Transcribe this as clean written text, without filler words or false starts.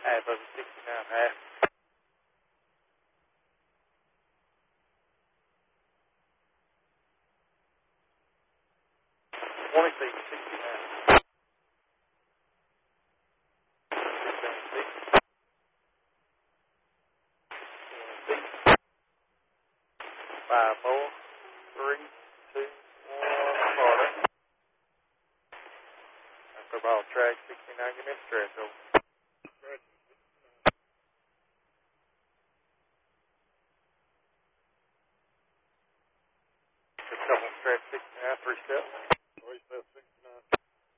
half of 69 half. 20 feet, 69. 15 feet. 10 feet. 5, 4, 3, 2, 1, water. After ball track 69, give me a stretch over. Couple stretch 69, 3 steps.